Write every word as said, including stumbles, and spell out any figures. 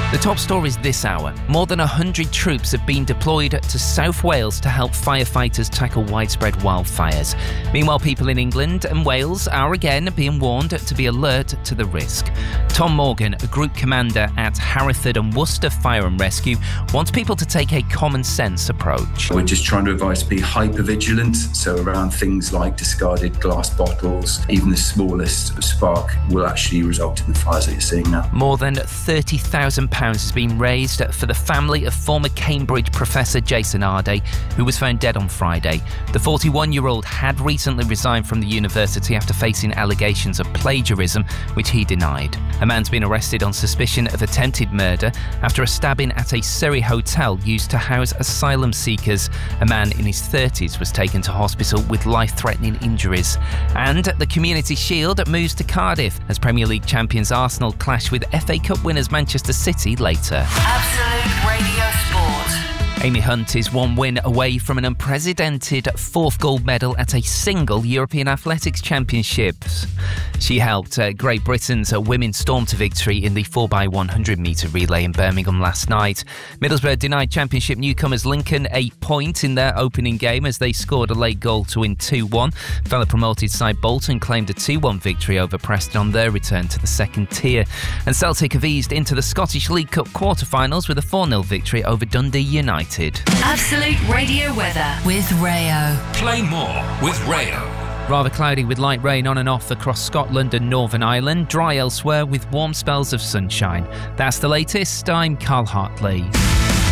The top stories this hour. More than one hundred troops have been deployed to South Wales to help firefighters tackle widespread wildfires. Meanwhile, people in England and Wales are again being warned to be alert to the risk. Tom Morgan, a group commander at Hereford and Worcester Fire and Rescue, wants people to take a common sense approach. We're just trying to advise to be hyper vigilant, so around things like discarded glass bottles, even the smallest spark will actually result in the fires that you're seeing now. More than thirty thousand pounds has been raised for the family of former Cambridge professor Jason Arday, who was found dead on Friday. The forty-one-year-old had recently resigned from the university after facing allegations of plagiarism, which he denied. A man's been arrested on suspicion of attempted murder after a stabbing at a Surrey hotel used to house asylum seekers. A man in his thirties was taken to hospital with life-threatening injuries. And the Community Shield moves to Cardiff as Premier League champions Arsenal clash with F A Cup winners Manchester City later. Absolute Radio Sport. Amy Hunt is one win away from an unprecedented fourth gold medal at a single European Athletics Championships. She helped uh, Great Britain's uh, women storm to victory in the four by one hundred metre relay in Birmingham last night. Middlesbrough denied championship newcomers Lincoln a point in their opening game as they scored a late goal to win two one. Fellow promoted side Bolton claimed a two one victory over Preston on their return to the second tier. And Celtic have eased into the Scottish League Cup quarter-finals with a four nil victory over Dundee United. Absolute Radio weather with Rayo. Play more with Rayo. Rather cloudy with light rain on and off across Scotland and Northern Ireland. Dry elsewhere with warm spells of sunshine. That's the latest. I'm Carl Hartley.